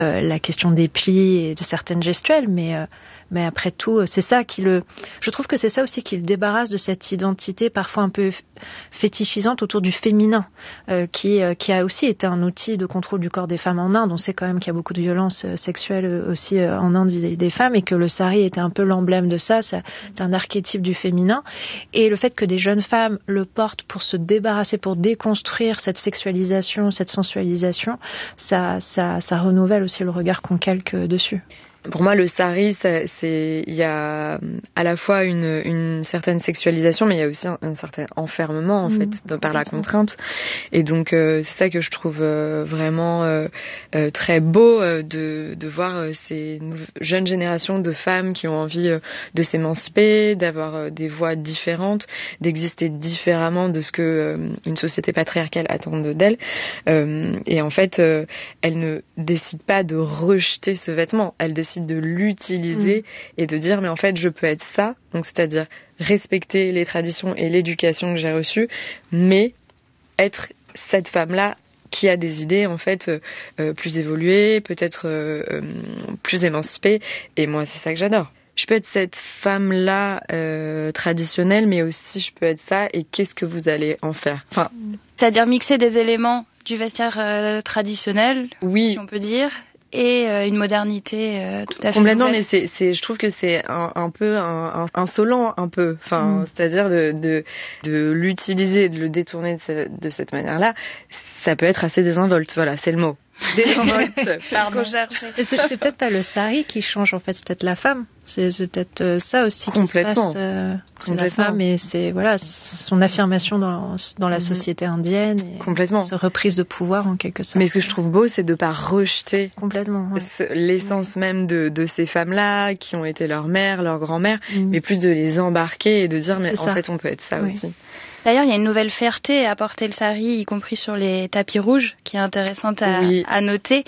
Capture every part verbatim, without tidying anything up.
euh, la question des plis et de certaines gestuelles, mais euh, mais après tout, c'est ça qui le. Je trouve que c'est ça aussi qui le débarrasse de cette identité parfois un peu fétichisante autour du féminin, euh, qui euh, qui a aussi été un outil de contrôle du corps des femmes en Inde. On sait quand même qu'il y a beaucoup de violences sexuelles aussi euh, en Inde vis-à-vis des femmes, et que le sari était un peu l'emblème de ça. C'est un archétype du féminin, et le fait que des jeunes femmes le portent pour se débarrasser, pour déconstruire cette sexualisation, cette sensualisation, ça ça ça renouvelle aussi le regard qu'on calque dessus. Pour moi, le sari, ça, c'est, il y a à la fois une, une certaine sexualisation, mais il y a aussi un, un certain enfermement, en mmh, fait, de, par la contrainte. Et donc, euh, c'est ça que je trouve euh, vraiment euh, euh, très beau euh, de, de voir euh, ces nou- jeunes générations de femmes qui ont envie euh, de s'émanciper, d'avoir euh, des voix différentes, d'exister différemment de ce que euh, une société patriarcale attend d'elles. Euh, et en fait, euh, elles ne décident pas de rejeter ce vêtement, elles décident de l'utiliser mmh. et de dire mais en fait je peux être ça, donc c'est-à-dire respecter les traditions et l'éducation que j'ai reçue, mais être cette femme-là qui a des idées en fait euh, plus évoluées, peut-être euh, euh, plus émancipées, et moi c'est ça que j'adore. Je peux être cette femme-là euh, traditionnelle, mais aussi je peux être ça, et qu'est-ce que vous allez en faire, enfin, c'est-à-dire mixer des éléments du vestiaire euh, traditionnel, oui. si on peut dire, et euh, une modernité euh, tout à fait complètement nouvelle. Mais c'est c'est je trouve que c'est un, un peu un, un, insolent un peu, enfin mmh. c'est-à-dire de de de l'utiliser, de le détourner de, ce, de cette manière-là, ça peut être assez désinvolte, voilà, c'est le mot. Désinvolte, pardon. C'est, c'est peut-être pas le sari qui change, en fait, c'est peut-être la femme. C'est, c'est peut-être euh, ça aussi qui se passe. Euh, c'est la femme, et c'est voilà, c'est son affirmation dans dans la mmh. société indienne. Et complètement. Sa reprise de pouvoir en quelque sorte. Mais ce que je trouve beau, c'est de pas rejeter complètement ouais. ce, l'essence ouais. même de de ces femmes-là qui ont été leur mère, leur grand-mère, mmh. mais plus de les embarquer et de dire mais c'est en ça. Fait on peut être ça oui. aussi. D'ailleurs, il y a une nouvelle fierté à porter le sari, y compris sur les tapis rouges, qui est intéressante à, oui. à noter.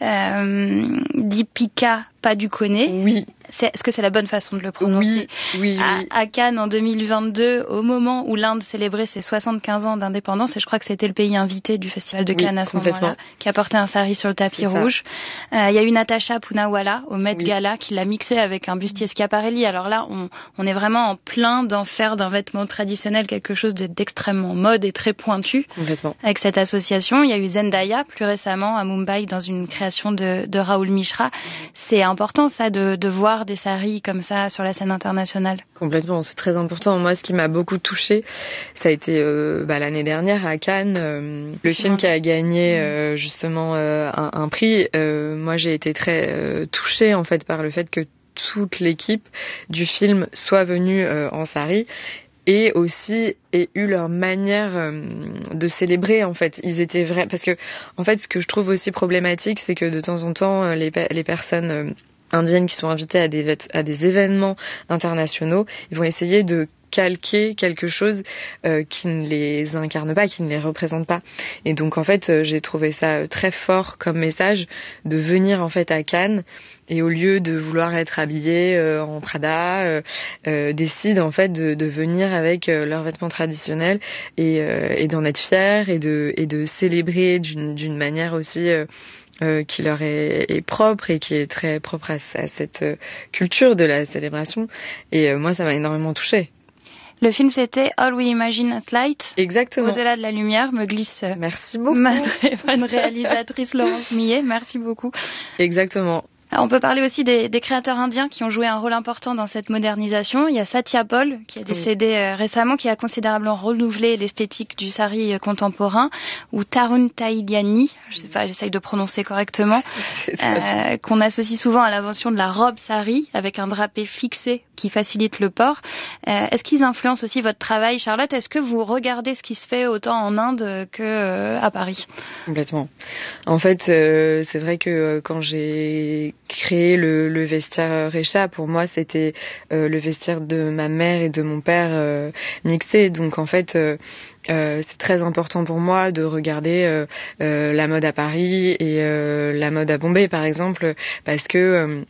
Euh, Deepika Padukone. Oui. C'est, est-ce que c'est la bonne façon de le prononcer ? Oui, oui, à, oui. à Cannes en deux mille vingt-deux, au moment où l'Inde célébrait ses soixante-quinze ans d'indépendance, et je crois que c'était le pays invité du Festival de Cannes oui, à ce moment-là, qui a porté un sari sur le tapis c'est rouge. Il euh, y a eu Natasha Poonawala au Met oui. Gala qui l'a mixé avec un bustier Schiaparelli. Alors là, on, on est vraiment en plein d'en faire d'un vêtement traditionnel quelque chose de, d'extrêmement mode et très pointu. Complètement. Avec cette association, il y a eu Zendaya plus récemment à Mumbai dans une création de, de Raoul Mishra. C'est important ça de, de voir des saris comme ça sur la scène internationale. Complètement, c'est très important. Moi, ce qui m'a beaucoup touchée, ça a été euh, bah, l'année dernière à Cannes, euh, le film qui a gagné euh, justement euh, un, un prix. Euh, moi, j'ai été très euh, touchée en fait par le fait que toute l'équipe du film soit venue euh, en sari. Et aussi aient eu leur manière euh, de célébrer en fait. Ils étaient vrais parce que en fait ce que je trouve aussi problématique, c'est que de temps en temps les les personnes euh, indiennes qui sont invitées à des à des événements internationaux, ils vont essayer de calquer quelque chose euh, qui ne les incarne pas, qui ne les représente pas. Et donc en fait, euh, j'ai trouvé ça très fort comme message de venir en fait à Cannes et au lieu de vouloir être habillé euh, en Prada, euh, euh, décident en fait de, de venir avec euh, leurs vêtements traditionnels et, euh, et d'en être fiers et de et de célébrer d'une d'une manière aussi euh, Euh, qui leur est, est propre et qui est très propre à, à cette euh, culture de la célébration. Et euh, moi, ça m'a énormément touchée. Le film, c'était All We Imagine at Light. Exactement. Au-delà de la lumière, me glisse. Merci beaucoup. Ma très bonne réalisatrice Laurence Millet. Merci beaucoup. Exactement. On peut parler aussi des, des créateurs indiens qui ont joué un rôle important dans cette modernisation. Il y a Satya Paul, qui est décédé oui. récemment, qui a considérablement renouvelé l'esthétique du sari contemporain, ou Tarun Tahiliani, je sais pas, j'essaye de prononcer correctement, euh, qu'on associe souvent à l'invention de la robe sari, avec un drapé fixé qui facilite le port. Euh, est-ce qu'ils influencent aussi votre travail, Charlotte ? Est-ce que vous regardez ce qui se fait autant en Inde que euh, à Paris ? Complètement. En fait, euh, c'est vrai que euh, quand j'ai créé le, le vestiaire Recha, pour moi c'était euh, le vestiaire de ma mère et de mon père euh, mixé. Donc en fait euh, euh, c'est très important pour moi de regarder euh, euh, la mode à Paris et euh, la mode à Bombay par exemple, parce que euh,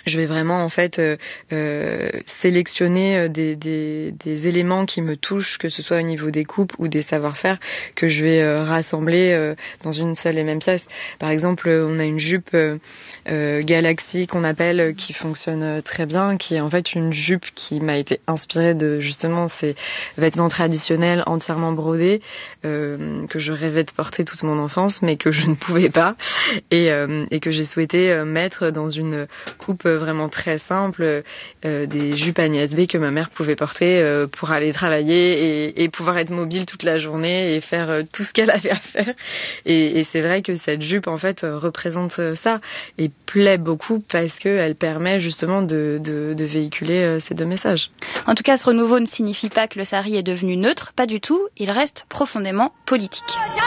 je vais vraiment en fait euh, euh, sélectionner des, des, des éléments qui me touchent, que ce soit au niveau des coupes ou des savoir-faire, que je vais euh, rassembler euh, dans une seule et même pièce. Par exemple, on a une jupe euh, euh, Galaxy qu'on appelle, qui fonctionne très bien, qui est en fait une jupe qui m'a été inspirée de justement ces vêtements traditionnels entièrement brodés euh, que je rêvais de porter toute mon enfance, mais que je ne pouvais pas, et, euh, et que j'ai souhaité mettre dans une coupe vraiment très simple, euh, des jupes Agnès B que ma mère pouvait porter euh, pour aller travailler et, et pouvoir être mobile toute la journée et faire euh, tout ce qu'elle avait à faire. Et, et c'est vrai que cette jupe en fait représente ça et plaît beaucoup parce qu'elle permet justement de, de, de véhiculer euh, ces deux messages. En tout cas, ce renouveau ne signifie pas que le sari est devenu neutre, pas du tout, il reste profondément politique.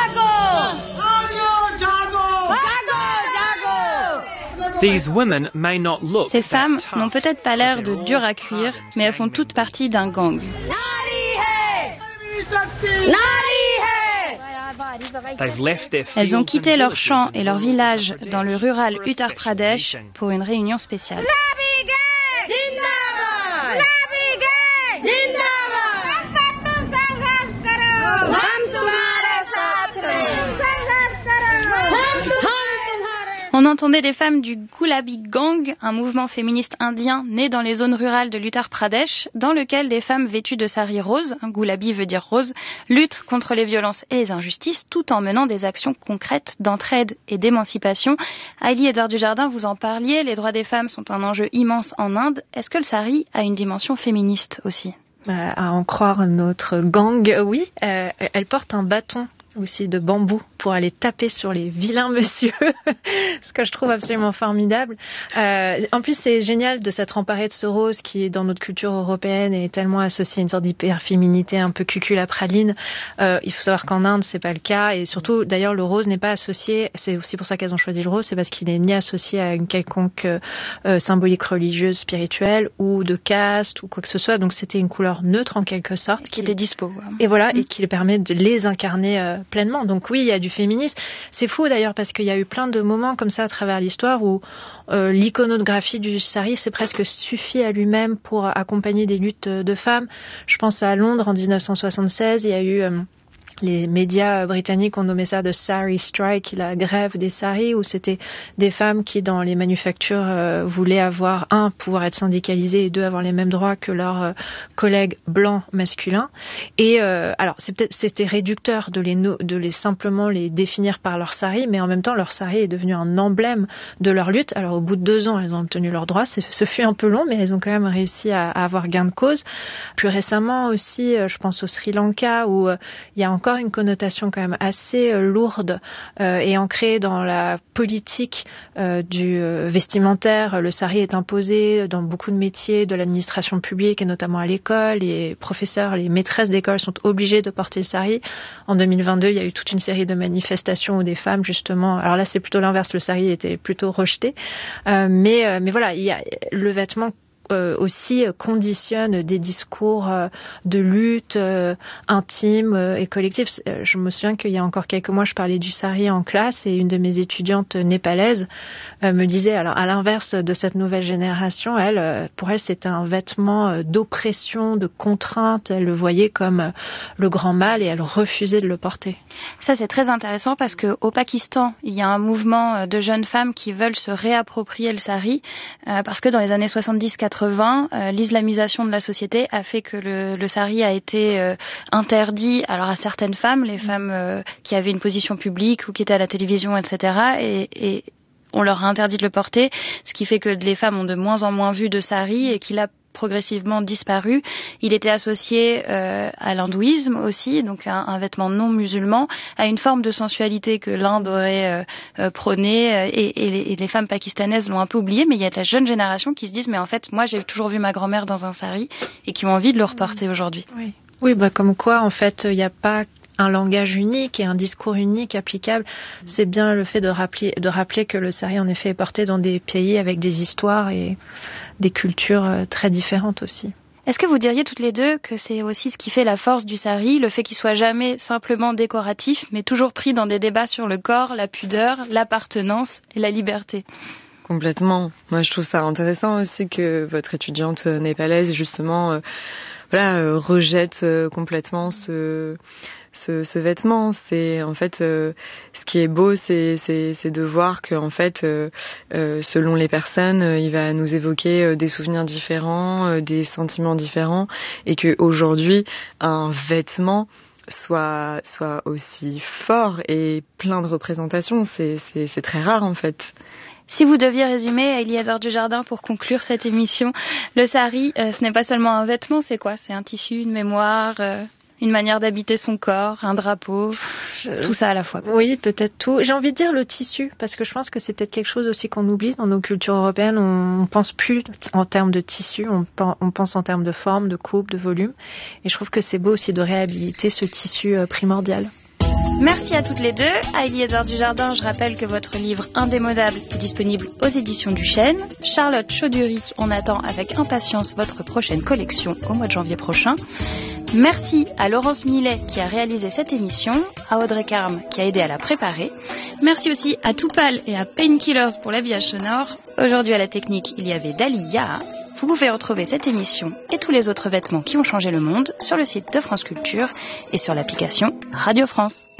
Ces femmes n'ont peut-être pas l'air de dures à cuire, mais elles font toutes partie d'un gang. Elles ont quitté leur champ et leur village dans le rural Uttar Pradesh pour une réunion spéciale. On entendait des femmes du Gulabi Gang, un mouvement féministe indien né dans les zones rurales de l'Uttar Pradesh, dans lequel des femmes vêtues de sari rose, Gulabi veut dire rose, luttent contre les violences et les injustices tout en menant des actions concrètes d'entraide et d'émancipation. Aïli Edouard Dujardin, vous en parliez, les droits des femmes sont un enjeu immense en Inde. Est-ce que le sari a une dimension féministe aussi ? Euh, à en croire notre gang, oui. Euh, elle porte un bâton aussi de bambou pour aller taper sur les vilains messieurs, ce que je trouve absolument formidable. Euh, en plus, c'est génial de s'être emparé de ce rose qui, dans notre culture européenne, est tellement associé à une sorte d'hyper-féminité un peu cucul-praline. Euh, il faut savoir qu'en Inde, c'est pas le cas, et surtout, d'ailleurs, le rose n'est pas associé, c'est aussi pour ça qu'elles ont choisi le rose, c'est parce qu'il n'est ni associé à une quelconque euh, symbolique religieuse, spirituelle, ou de caste, ou quoi que ce soit, donc c'était une couleur neutre en quelque sorte. Qui, qui était dispo. Ouais. Et voilà, mmh. et qui permet de les incarner euh, pleinement. Donc oui, il y a du féminisme. C'est fou d'ailleurs parce qu'il y a eu plein de moments comme ça à travers l'histoire où euh, l'iconographie du sari s'est presque suffi à lui-même pour accompagner des luttes de femmes. Je pense à Londres en dix-neuf cent soixante-seize, il y a eu... Euh, les médias britanniques ont nommé ça de Sari Strike, la grève des saris, où c'était des femmes qui, dans les manufactures, euh, voulaient avoir, un, pouvoir être syndicalisées, et deux, avoir les mêmes droits que leurs euh, collègues blancs masculins. Et euh, alors, c'est peut-être, c'était réducteur de les, no- de les simplement les définir par leur sari, mais en même temps, leur sari est devenu un emblème de leur lutte. Alors, au bout de deux ans, elles ont obtenu leurs droits. C'est, ce fut un peu long, mais elles ont quand même réussi à, à avoir gain de cause. Plus récemment aussi, euh, je pense au Sri Lanka, où euh, il y a encore une connotation quand même assez euh, lourde euh, et ancrée dans la politique euh, du euh, vestimentaire. Le sari est imposé dans beaucoup de métiers de l'administration publique et notamment à l'école. Les professeurs, les maîtresses d'école sont obligés de porter le sari. En deux mille vingt-deux, il y a eu toute une série de manifestations où des femmes, justement, alors là c'est plutôt l'inverse, le sari était plutôt rejeté. Euh, mais, euh, mais voilà, il y a le vêtement Euh, aussi euh, conditionne des discours euh, de lutte euh, intime euh, et collective. Euh, je me souviens qu'il y a encore quelques mois, je parlais du sari en classe et une de mes étudiantes népalaises euh, me disait, alors à l'inverse de cette nouvelle génération, elle, euh, pour elle, c'était un vêtement euh, d'oppression, de contrainte. Elle le voyait comme euh, le grand mal et elle refusait de le porter. Ça, c'est très intéressant parce que au Pakistan, il y a un mouvement de jeunes femmes qui veulent se réapproprier le sari euh, parce que dans les années soixante-dix quatre-vingts, Euh, l'islamisation de la société a fait que le, le sari a été euh, interdit alors à certaines femmes, les femmes euh, qui avaient une position publique ou qui étaient à la télévision, et cetera. Et, et on leur a interdit de le porter, ce qui fait que les femmes ont de moins en moins vu de sari et qu'il a progressivement disparu. Il était associé euh, à l'hindouisme aussi, donc un, un vêtement non musulman, à une forme de sensualité que l'Inde aurait euh, euh, prônée et, et, les, et les femmes pakistanaises l'ont un peu oublié, mais il y a de la jeune génération qui se disent mais en fait moi j'ai toujours vu ma grand-mère dans un sari et qui ont envie de le reporter aujourd'hui. Oui, oui bah, comme quoi en fait il n'y a pas un langage unique et un discours unique applicable. C'est bien le fait de rappeler, de rappeler que le sari en effet est porté dans des pays avec des histoires et des cultures très différentes aussi. Est-ce que vous diriez toutes les deux que c'est aussi ce qui fait la force du sari, le fait qu'il soit jamais simplement décoratif, mais toujours pris dans des débats sur le corps, la pudeur, l'appartenance et la liberté ? Complètement. Moi, je trouve ça intéressant aussi que votre étudiante népalaise, justement, euh, voilà, euh, rejette euh, complètement ce, ce, ce vêtement. C'est en fait, euh, ce qui est beau, c'est, c'est, c'est de voir que en fait, euh, euh, selon les personnes, euh, il va nous évoquer euh, des souvenirs différents, euh, des sentiments différents, et que aujourd'hui, un vêtement soit soit aussi fort et plein de représentations. C'est, c'est, c'est très rare en fait. Si vous deviez résumer, Eliézer Dujardin, pour conclure cette émission, le sari, euh, ce n'est pas seulement un vêtement, c'est quoi? C'est un tissu, une mémoire, euh, une manière d'habiter son corps, un drapeau, Je... tout ça à la fois. Oui, peut-être tout. J'ai envie de dire le tissu, parce que je pense que c'est peut-être quelque chose aussi qu'on oublie dans nos cultures européennes. On, on pense plus en termes de tissu, on, on pense en termes de forme, de coupe, de volume. Et je trouve que c'est beau aussi de réhabiliter ce tissu euh, primordial. Merci à toutes les deux. À Eliézer Dujardin, je rappelle que votre livre Indémodable est disponible aux éditions du Chêne. Charlotte Chaudury, on attend avec impatience votre prochaine collection au mois de janvier prochain. Merci à Laurence Millet qui a réalisé cette émission, à Audrey Carme qui a aidé à la préparer. Merci aussi à Toupal et à Painkillers pour l'habillage sonore. Aujourd'hui à la technique, il y avait Dali Yaha. Vous pouvez retrouver cette émission et tous les autres vêtements qui ont changé le monde sur le site de France Culture et sur l'application Radio France.